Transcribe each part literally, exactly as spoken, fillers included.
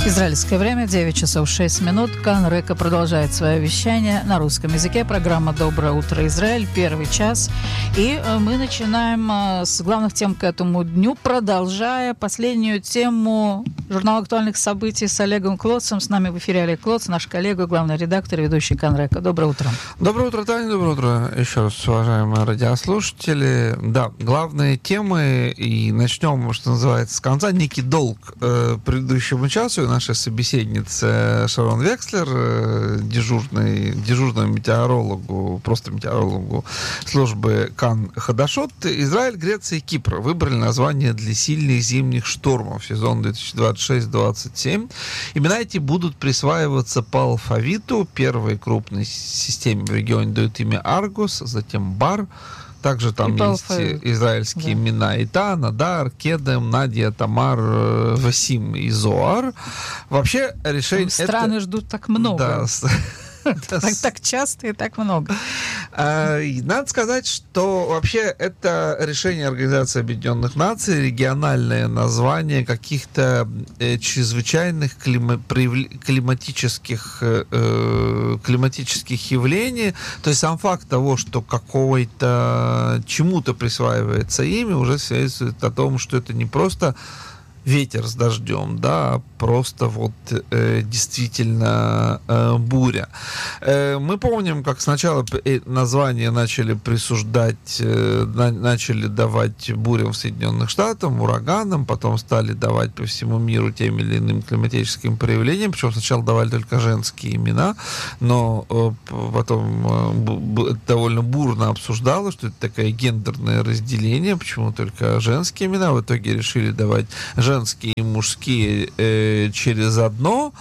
Израильское время, девять часов шесть минут. Кан Река продолжает свое вещание на русском языке. Программа «Доброе утро, Израиль», первый час. И мы начинаем с главных тем к этому дню, продолжая последнюю тему журнала актуальных событий с Олегом Клоцем. С нами в эфире Олег Клоц, наш коллега, главный редактор и ведущий Кан Река. Доброе утро. Доброе утро, Таня, доброе утро еще раз, уважаемые радиослушатели. Да, главные темы, и начнем, что называется, с конца. Некий долг э, предыдущему часу. Наша собеседница Шарон Векслер, э, дежурный, дежурному метеорологу, просто метеорологу службы Кан Хадашот. Израиль, Греция и Кипр выбрали название для сильных зимних штормов сезон две тысячи двадцать шесть двадцать семь. Имена эти будут присваиваться по алфавиту. Первой крупной системе в регионе дают имя Аргус, затем Бар. Также там и есть израильские да. имена Ита, Надар, Кедем, Надия, Тамар, Васим и Зоар. Вообще решение... Страны это... ждут так много. Да. Так, так часто и так много. Надо сказать, что вообще это решение Организации Объединенных Наций, региональное название каких-то э, чрезвычайных клима- климатических, э, климатических явлений. То есть сам факт того, что какой-то чему-то присваивается имя, уже свидетельствует о том, что это не просто ветер с дождем, да, а просто вот э, действительно э, буря. Э, мы помним, как сначала названия начали присуждать, э, на, начали давать бурям в Соединенных Штатах, ураганам, потом стали давать по всему миру тем или иным климатическим проявлениям, причем сначала давали только женские имена, но э, потом э, довольно бурно обсуждалось, что это такое гендерное разделение, почему только женские имена, в итоге решили давать женские и мужские э, через одно.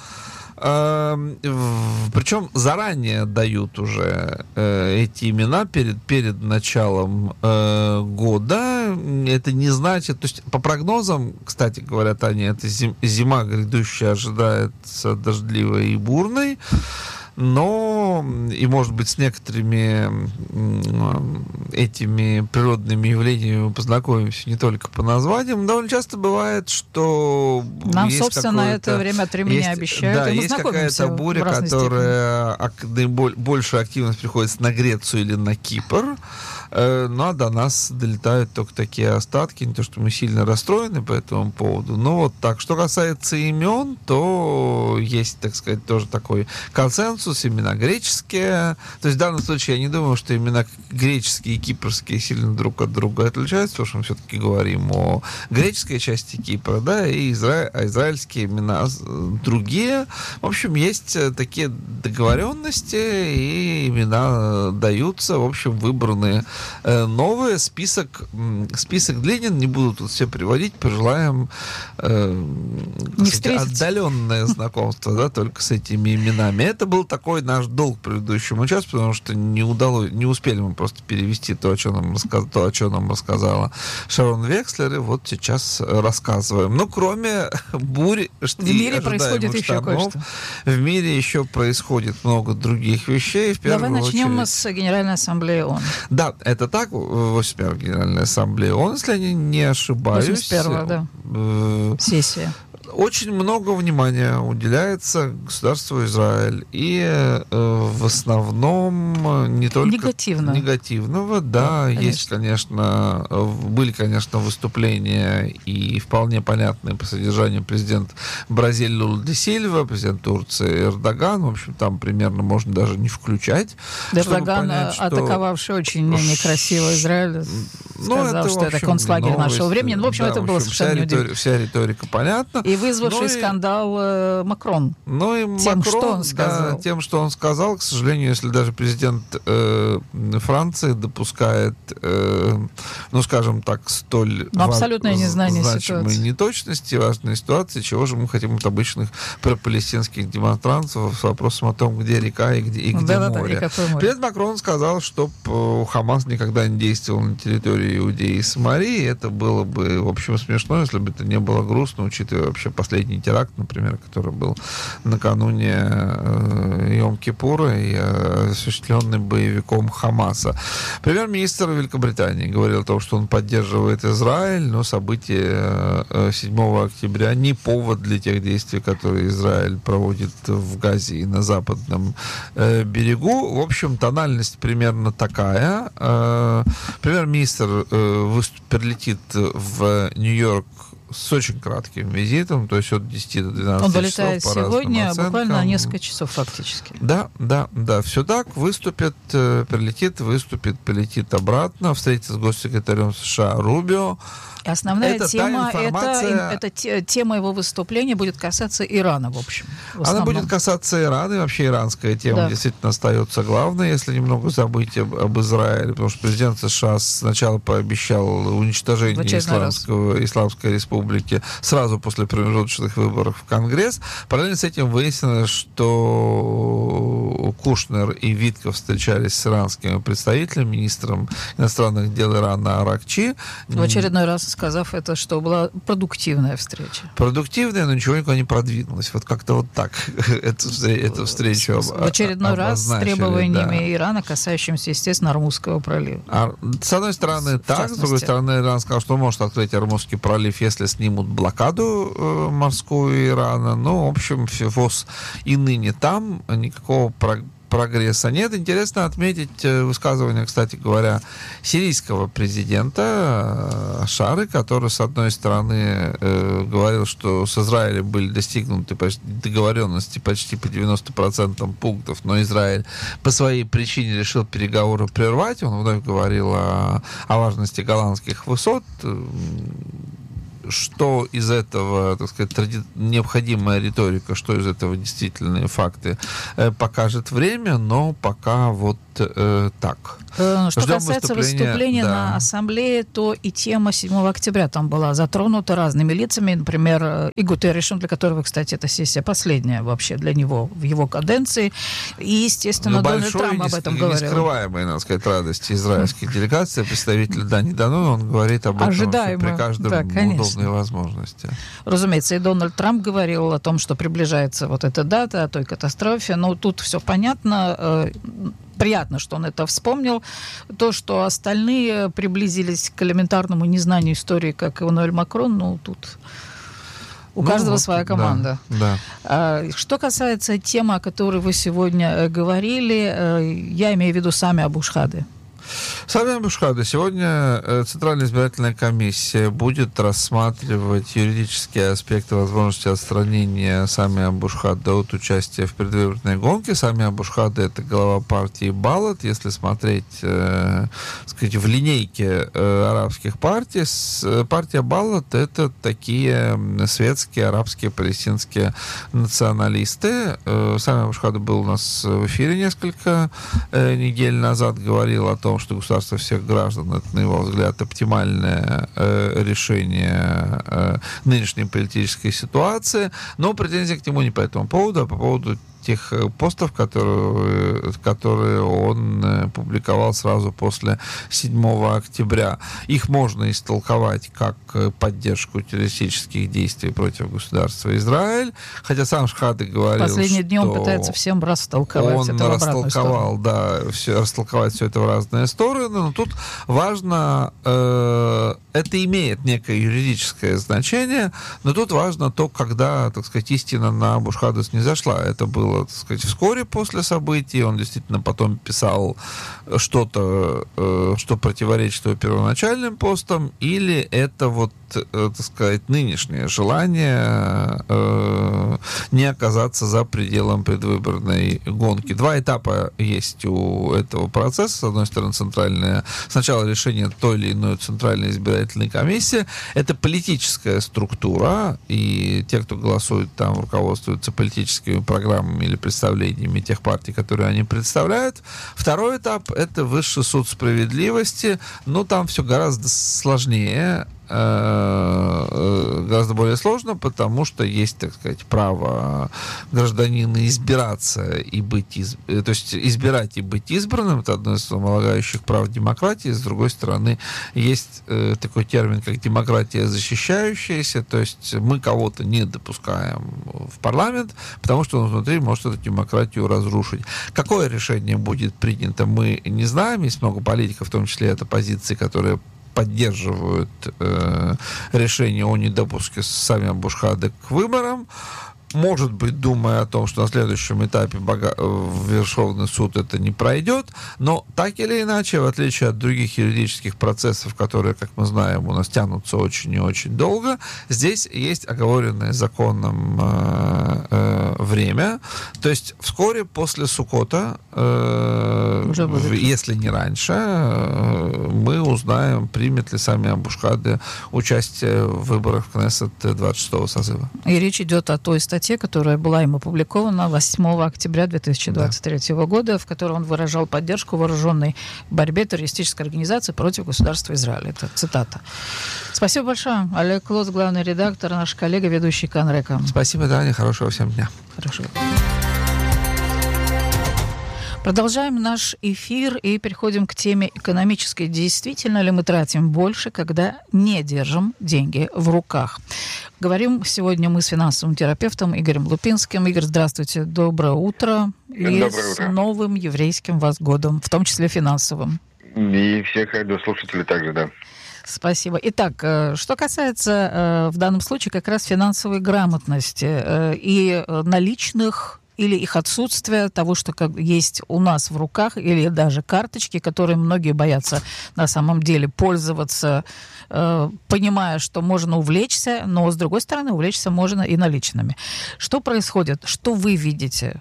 Э, в, причем заранее дают уже э, эти имена перед, перед началом э, года. Это не значит... То есть по прогнозам, кстати говоря, Таня, эта зим, зима грядущая ожидается дождливой и бурной. Но, и может быть, с некоторыми этими природными явлениями мы познакомимся не только по названиям. Довольно часто бывает, что нам, собственно, это время от времени есть, обещают. Да, есть какая-то буря, которая наиболь, большая активность приходится на Грецию или на Кипр. Но до нас долетают только такие остатки, не то, что мы сильно расстроены по этому поводу. Но вот так. Что касается имен, то есть, так сказать, тоже такой консенсус, имена греческие. То есть в данном случае я не думаю, что имена греческие и кипрские сильно друг от друга отличаются, потому что мы все-таки говорим о греческой части Кипра, да, и изра... а израильские имена другие. В общем, есть такие договоренности, и имена даются, в общем, выбранные новые. Список, список длинен, не буду тут все приводить, пожелаем э, кстати, отдаленное знакомство, да, только с этими именами. Это был такой наш долг предыдущему часу, потому что не удалось, не успели мы просто перевести то, о чем нам, рассказ, то, о чем нам рассказала Шарон Векслер, и вот сейчас рассказываем. Но кроме бурь в мире происходит еще штормов, кое-что. В мире еще происходит много других вещей. В Давай начнем очередь... с Генеральной Ассамблеи ООН. Да, это так, восемьдесят первая Генеральная Ассамблея ООН, если я не ошибаюсь. восемьдесят первая, да. Э, Сессия. Очень много внимания уделяется государству Израиль. И э, в основном не только... Негативно. Негативного, да. да есть, конечно, были, конечно, выступления и вполне понятные по содержанию президент Бразилии Лула де Сильва, президент Турции Эрдоган. В общем, там примерно можно даже не включать. Эрдоган, понять, что... атаковавший очень некрасиво Израиль, сказал, ну, это, что общем, это концлагерь новость, нашего времени. Ну, в общем, да, это в было общем, совершенно неудивительно. Вся риторика понятна. И вызвавший ну, скандал э, Макрон. Ну и тем, Макрон, что он сказал. Да, тем, что он сказал, к сожалению, если даже президент э, Франции допускает, э, ну, скажем так, столь ну, абсолютное ва- незнание значимые ситуации. неточности, важные ситуации, чего же мы хотим от обычных пропалестинских демонстрантов с вопросом о том, где река и где, и где да, море. Да, да, море. Президент Макрон сказал, что Хамас никогда не действовал на территории Иудеи и Самарии. Это было бы, в общем, смешно, если бы это не было грустно, учитывая вообще последний теракт, например, который был накануне Йом-Кипура и осуществленный боевиком Хамаса. Премьер-министр Великобритании говорил о том, что он поддерживает Израиль, но события седьмого октября не повод для тех действий, которые Израиль проводит в Газе и на западном э, берегу. В общем, тональность примерно такая. Э, премьер-министр э, выступ, прилетит в Нью-Йорк с очень кратким визитом, то есть от десяти до двенадцати Он вылетает часов по сегодня, оценкам. буквально на несколько часов фактически. Да, да, да, все так. Выступит, э, прилетит, выступит, полетит обратно, встретится с госсекретарем США Рубио. Основная это тема, информация... это, это тема его выступления будет касаться Ирана, в общем. В Она будет касаться Ирана, и вообще иранская тема да. действительно остается главной, если немного забыть об, об Израиле, потому что президент США сначала пообещал уничтожение исламского, Исламской республики сразу после промежуточных выборов в Конгресс. Параллельно с этим выяснилось, что Кушнер и Витков встречались с иранскими представителями, министром иностранных дел Ирана Аракчи. В очередной раз сказав это, что была продуктивная встреча. Продуктивная, но ничего никуда не продвинулось. Вот как-то вот так эту, эту встречу В очередной раз с требованиями да. Ирана, касающимися, естественно, Ормузского пролива. А, с одной стороны, с, так, с другой стороны, Иран сказал, что может открыть Ормузский пролив, если снимут блокаду э, морскую Ирана. Ну, в общем, ФОС и ныне там, никакого прогресса прогресса нет. Интересно отметить высказывание, кстати говоря, сирийского президента Шары, который, с одной стороны, э, говорил, что с Израилем были достигнуты почти договоренности почти по девяноста процентам пунктов, но Израиль по своей причине решил переговоры прервать. Он вновь говорил о, о важности голландских высот. Что из этого, так сказать, тради... необходимая риторика, что из этого действительные факты, э, покажет время, но пока вот э, так. Что Ждем касается выступления, выступления да. на ассамблее, то и тема седьмого октября там была затронута разными лицами, например, и Гутерришем, для которого, кстати, эта сессия последняя вообще для него в его каденции, и, естественно, Дональд Трамп об этом говорил. Нескрываемая, надо сказать, радость израильских делегаций, представитель Дани Данон, он говорит об этом при каждом да, удобной возможности. Разумеется, и Дональд Трамп говорил о том, что приближается вот эта дата, о той катастрофе, но тут все понятно. Приятно, что он это вспомнил. То, что остальные приблизились к элементарному незнанию истории, как Эммануэль Макрон, ну, тут у ну, каждого вот, своя команда. Да, да. Что касается темы, о которой вы сегодня говорили, я имею в виду сами Абу-Шхады. Сами Абу-Шхады. Сегодня Центральная избирательная комиссия будет рассматривать юридические аспекты возможности отстранения Сами Абу-Шхада от участия в предвыборной гонке. Сами Абу-Шхада — это глава партии Балат. Если смотреть, э, сказать, в линейке э, арабских партий, с, партия Балат — это такие светские арабские палестинские националисты. Э, Сами Абу-Шхада был у нас в эфире несколько э, недель назад, говорил о том, что государство всех граждан — это, на его взгляд, оптимальное э, решение э, нынешней политической ситуации, но претензий к нему не по этому поводу, а по поводу тех постов, которые, которые он публиковал сразу после седьмого октября. Их можно истолковать как поддержку террористических действий против государства Израиль, хотя сам Шхады говорил, Последние дни он пытается всем растолковать это в обратную сторону. Да, все, растолковать все это в разные стороны, но тут важно, э, это имеет некое юридическое значение, но тут важно то, когда, так сказать, истина на Абу-Шхаду снизошла. Это было, так сказать, вскоре после событий. Он действительно потом писал что-то, э, что противоречит его первоначальным постам, или это вот, э, так сказать, нынешнее желание э, не оказаться за пределом предвыборной гонки. Два этапа есть у этого процесса. С одной стороны, центральная, сначала решение той или иной центральной избирательной комиссии. Это политическая структура, и те, кто голосует там, руководствуются политическими программами или представлениями тех партий, которые они представляют. Второй этап — это Высший суд справедливости, но там все гораздо сложнее. э, гораздо более сложно, потому что есть, так сказать, право гражданина избираться и быть, из... то есть избирать и быть избранным. Это одно из основополагающих прав демократии. С другой стороны, есть э, такой термин, как демократия защищающаяся, то есть мы кого-то не допускаем в парламент, потому что он внутри может эту демократию разрушить. Какое решение будет принято, мы не знаем. Есть много политиков, в том числе от оппозиции, которые поддерживают э, решение о недопуске Сами Абу-Шахада к выборам. Может быть, думая о том, что на следующем этапе бога... Верховный суд это не пройдет, но так или иначе, в отличие от других юридических процессов, которые, как мы знаем, у нас тянутся очень и очень долго, здесь есть оговоренное законом э, э, время. То есть вскоре после Суккота, э, если не раньше, э, мы узнаем, примет ли Сами Абу-Шахада участие в выборах в Кнессет двадцать шестого созыва. И речь идет о той статье, которая была им опубликована восьмого октября две тысячи двадцать третьего да. года, в которой он выражал поддержку вооруженной борьбе террористической организации против государства Израиль. Это цитата. Спасибо большое. Олег Лоц, главный редактор, наш коллега, ведущий Кан-Река. Спасибо, Таня. Хорошего всем дня. Хорошего. Продолжаем наш эфир и переходим к теме экономической. Действительно ли мы тратим больше, когда не держим деньги в руках? Говорим сегодня мы с финансовым терапевтом Игорем Лупинским. Игорь, здравствуйте, доброе утро. И доброе с утро. Новым еврейским вас годом, в том числе финансовым. И всех радиослушателей также, да. Спасибо. Итак, что касается в данном случае как раз финансовой грамотности и наличных или их отсутствие, того, что как есть у нас в руках, или даже карточки, которые многие боятся на самом деле пользоваться, э, понимая, что можно увлечься, но, с другой стороны, увлечься можно и наличными. Что происходит? Что вы видите?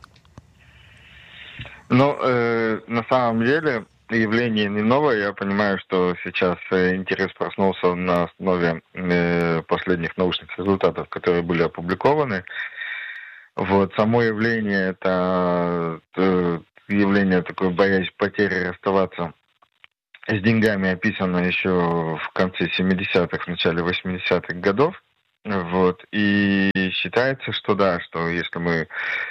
Ну, э, на самом деле, явление не новое. Я понимаю, что сейчас интерес проснулся на основе э, последних научных результатов, которые были опубликованы. Вот, само явление, это э, явление такой боязнь потери, расставаться с деньгами, описано еще в конце семидесятых, в начале восьмидесятых годов. Вот, и считается, что да, что если мы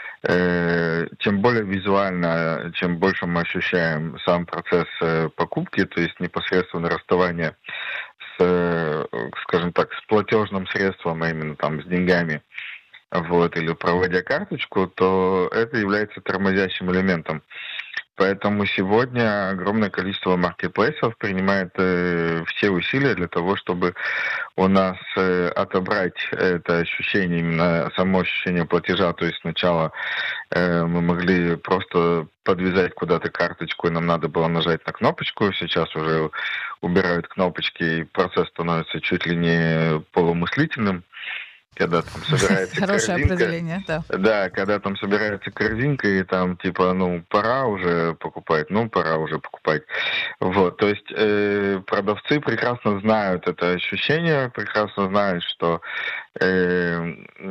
э, чем более визуально, чем больше мы ощущаем сам процесс э, покупки, то есть непосредственно расставание с, э, скажем так, с платежным средством, а именно там с деньгами, вот, или проводя карточку, то это является тормозящим элементом. Поэтому сегодня огромное количество маркетплейсов принимает э, все усилия для того, чтобы у нас э, отобрать это ощущение, именно само ощущение платежа. То есть сначала э, мы могли просто подвязать куда-то карточку, и нам надо было нажать на кнопочку. Сейчас уже убирают кнопочки, и процесс становится чуть ли не полумыслительным. Когда там собирается Хорошее корзинка. определение, да. Да, когда там собирается корзинка, и там типа, ну, пора уже покупать, ну, пора уже покупать. Вот, то есть э, продавцы прекрасно знают это ощущение, прекрасно знают, что э,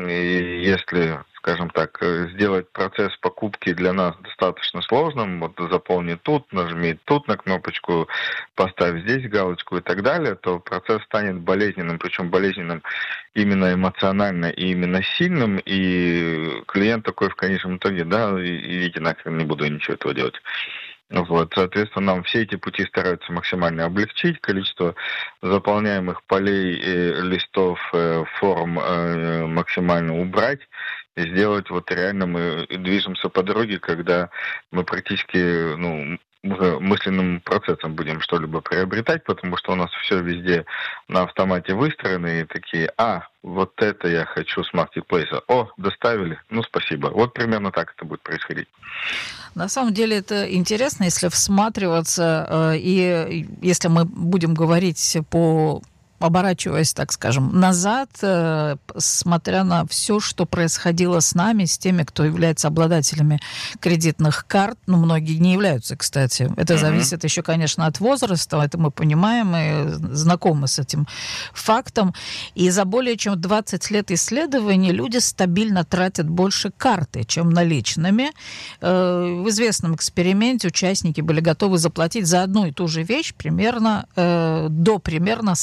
если, скажем так, сделать процесс покупки для нас достаточно сложным, вот заполни тут, нажми тут на кнопочку, поставь здесь галочку и так далее, то процесс станет болезненным, причем болезненным именно эмоционально и именно сильным, и клиент такой в конечном итоге, да, идите нахер, не буду ничего этого делать. Вот, соответственно, нам все эти пути стараются максимально облегчить, количество заполняемых полей, э, листов, э, форм э, максимально убрать, и сделать вот реально мы движемся по дороге, когда мы практически, ну, мысленным процессом будем что-либо приобретать, потому что у нас все везде на автомате выстроено, и такие, а, вот это я хочу с маркетплейса, о, доставили, ну, спасибо. Вот примерно так это будет происходить. На самом деле это интересно, если всматриваться, и если мы будем говорить по... оборачиваясь, так скажем, назад, э, смотря на все, что происходило с нами, с теми, кто является обладателями кредитных карт, ну, многие не являются, кстати. Это mm-hmm. зависит еще, конечно, от возраста, это мы понимаем и знакомы с этим фактом. И за более чем двадцать лет исследований люди стабильно тратят больше карты, чем наличными. Э, в известном эксперименте участники были готовы заплатить за одну и ту же вещь примерно э, до примерно ста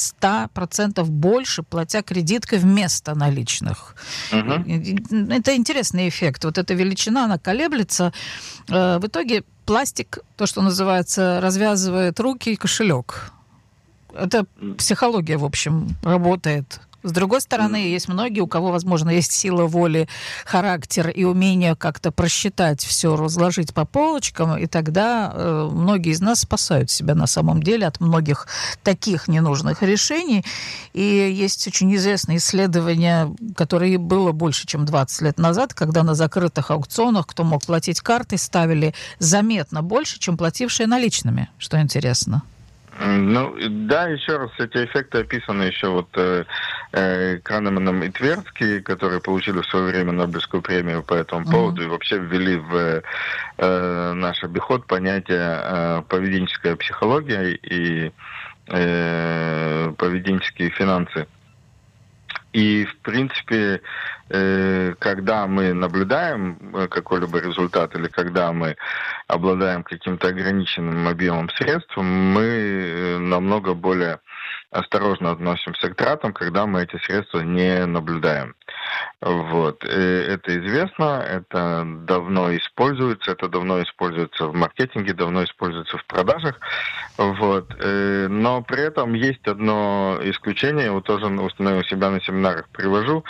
два процента больше, платя кредиткой вместо наличных. Uh-huh. Это интересный эффект. Вот эта величина, она колеблется. В итоге пластик, то, что называется, развязывает руки и кошелек. Это психология, в общем, работает. С другой стороны, есть многие, у кого, возможно, есть сила воли, характер и умение как-то просчитать все, разложить по полочкам, и тогда э, многие из нас спасают себя на самом деле от многих таких ненужных решений. И есть очень известное исследование, которое было больше, чем двадцать лет назад, когда на закрытых аукционах, кто мог платить картой, ставили заметно больше, чем платившие наличными, что интересно. Ну, да, еще раз, эти эффекты описаны еще вот э, э, Канеманом и Тверски, которые получили в свое время Нобелевскую премию по этому mm-hmm. поводу и вообще ввели в э, наш обиход понятие э, поведенческая психология и э, поведенческие финансы. И, в принципе, э, когда мы наблюдаем какой-либо результат или когда мы обладаем каким-то ограниченным объемом средств, мы намного более осторожно относимся к тратам, когда мы эти средства не наблюдаем. Вот. И это известно, это давно используется, это давно используется в маркетинге, давно используется в продажах. Вот. Но при этом есть одно исключение, я вот тоже у себя на семинарах привожу.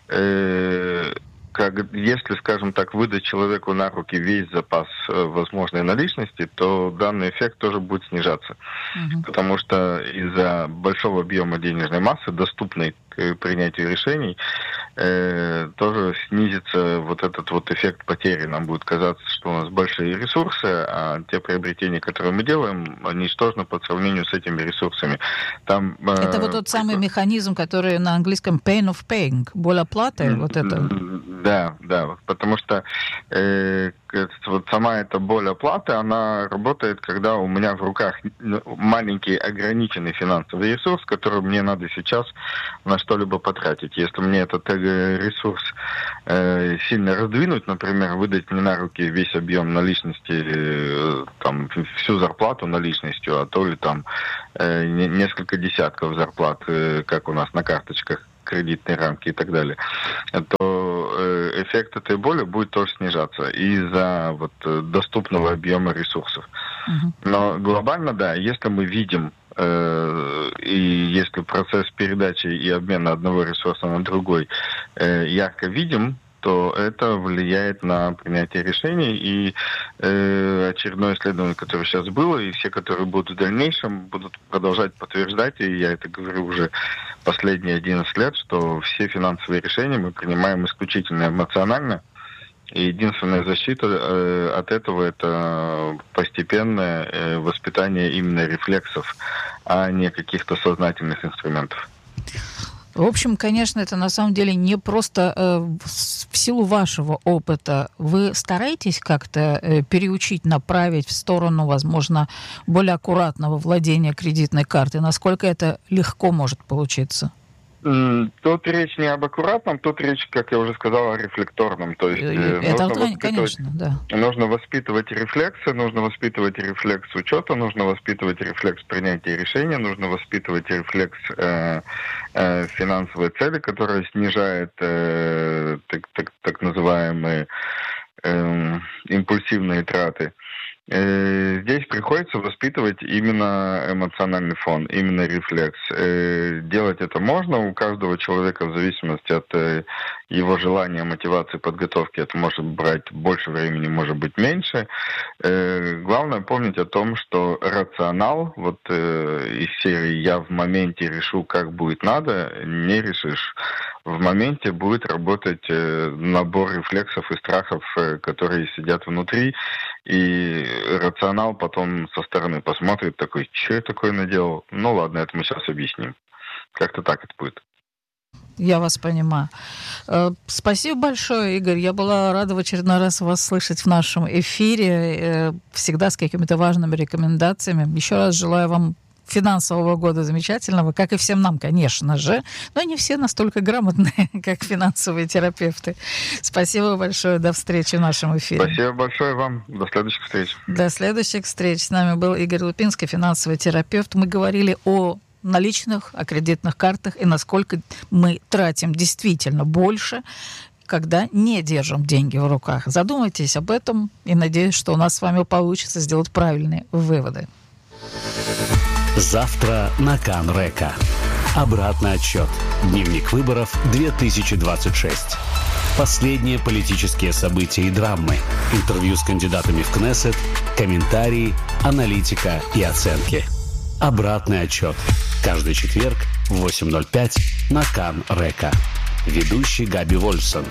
Как, если, скажем так, выдать человеку на руки весь запас возможной наличности, то данный эффект тоже будет снижаться. Uh-huh. Потому что из-за большого объема денежной массы, доступной к принятию решений, э, тоже снизится вот этот вот эффект потери. Нам будет казаться, что у нас большие ресурсы, а те приобретения, которые мы делаем, ничтожны по сравнению с этими ресурсами. Там, э, это вот тот самый механизм, который на английском pain of paying, боль оплаты, mm-hmm. вот это. Да, да, потому что э, вот сама эта боль оплаты, она работает, когда у меня в руках маленький ограниченный финансовый ресурс, который мне надо сейчас на что-либо потратить. Если мне этот ресурс э, сильно раздвинуть, например, выдать мне на руки весь объем наличности, э, там, всю зарплату наличностью, а то ли там э, несколько десятков зарплат, э, как у нас на карточках, кредитные рамки и так далее, то э, эффект этой боли будет тоже снижаться из-за вот, доступного объема ресурсов. Uh-huh. Но глобально, да, если мы видим и если процесс передачи и обмена одного ресурса на другой э, ярко видим, то это влияет на принятие решений. И э, очередное исследование, которое сейчас было, и все, которые будут в дальнейшем, будут продолжать подтверждать, и я это говорю уже последние одиннадцать лет, что все финансовые решения мы принимаем исключительно эмоционально. И единственная защита э, от этого – это постепенное э, воспитание именно рефлексов, а не каких-то сознательных инструментов. В общем, конечно, это на самом деле не просто э, в силу вашего опыта. Вы стараетесь как-то э, переучить, направить в сторону, возможно, более аккуратного владения кредитной картой? Насколько это легко может получиться? Тут речь не об аккуратном, тут речь, как я уже сказал, о рефлекторном. То есть это, нужно, конечно, да. нужно воспитывать рефлексы, нужно воспитывать рефлекс учета, нужно воспитывать рефлекс принятия решения, нужно воспитывать рефлекс э, э, финансовой цели, которая снижает э, так, так, так называемые э, импульсивные траты. Здесь приходится воспитывать именно эмоциональный фон, именно рефлекс. Делать это можно у каждого человека в зависимости от его желания, мотивации, подготовки. Это может брать больше времени, может быть меньше. Главное помнить о том, что рационал, вот из серии «я в моменте решу, как будет надо», не решишь. В моменте будет работать набор рефлексов и страхов, которые сидят внутри, и рационал потом со стороны посмотрит такой, что я такое наделал? Ну ладно, это мы сейчас объясним. Как-то так это будет. Я вас понимаю. Спасибо большое, Игорь. Я была рада в очередной раз вас слышать в нашем эфире, всегда с какими-то важными рекомендациями. Еще раз желаю вам финансового года замечательного, как и всем нам, конечно же, но не все настолько грамотные, как финансовые терапевты. Спасибо большое, до встречи в нашем эфире. Спасибо большое вам, до следующих встреч. До следующих встреч. С нами был Игорь Лупинский, финансовый терапевт. Мы говорили о наличных, о кредитных картах и насколько мы тратим действительно больше, когда не держим деньги в руках. Задумайтесь об этом и надеюсь, что у нас с вами получится сделать правильные выводы. Завтра на Кан-Река. Обратный отсчет. Дневник выборов две тысячи двадцать шесть. Последние политические события и драмы. Интервью с кандидатами в Кнессет, комментарии, аналитика и оценки. Обратный отчет. Каждый четверг в восемь ноль пять на Кан-Река. Ведущий Габи Вольфсон.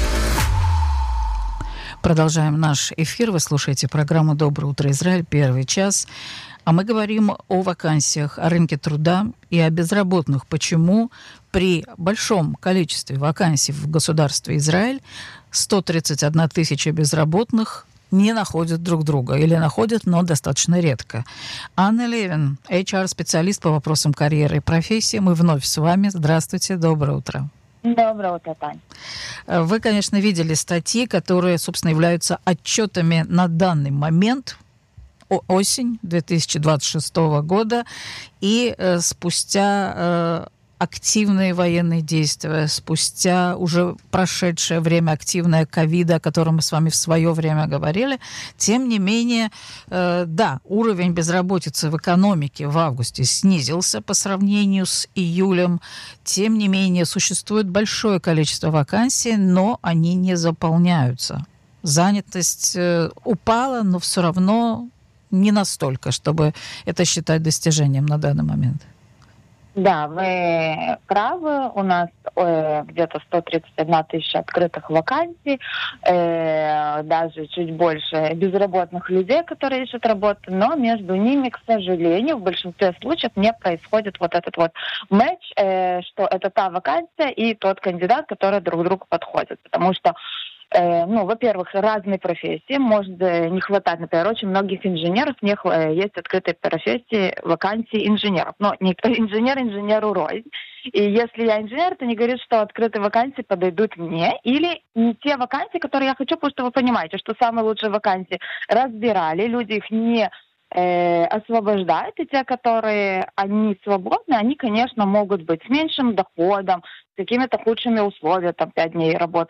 Продолжаем наш эфир. Вы слушаете программу «Доброе утро, Израиль», первый час. А мы говорим о вакансиях, о рынке труда и о безработных. Почему при большом количестве вакансий в государстве Израиль сто тридцать одна тысяча безработных не находят друг друга или находят, но достаточно редко. Анна Левин, эйч ар-специалист по вопросам карьеры и профессии. Мы вновь с вами. Здравствуйте, доброе утро. Доброе утро, Тань. Вы, конечно, видели статьи, которые, собственно, являются отчетами на данный момент, осень две тысячи двадцать шестого года, и э, спустя э, активные военные действия, спустя уже прошедшее время активное ковида, о котором мы с вами в свое время говорили, тем не менее, э, да, уровень безработицы в экономике в августе снизился по сравнению с июлем, тем не менее существует большое количество вакансий, но они не заполняются. Занятость э, упала, но все равно не настолько, чтобы это считать достижением на данный момент. Да, вы правы. У нас э, где-то сто тридцать одна тысяча открытых вакансий, э, даже чуть больше безработных людей, которые ищут работу, но между ними, к сожалению, в большинстве случаев не происходит вот этот вот матч, э, что это та вакансия и тот кандидат, который друг другу подходит. Потому что ну, во-первых, разные профессии. Может не хватать, например, очень многих инженеров, у них есть открытые профессии, вакансии инженеров. Но никто инженер инженеру рознь. И если я инженер, то не говорит, что открытые вакансии подойдут мне. Или не те вакансии, которые я хочу, потому что вы понимаете, что самые лучшие вакансии разбирали, люди их не э, освобождают. И те, которые они свободны, они, конечно, могут быть с меньшим доходом, с какими-то худшими условиями, там, пять дней работы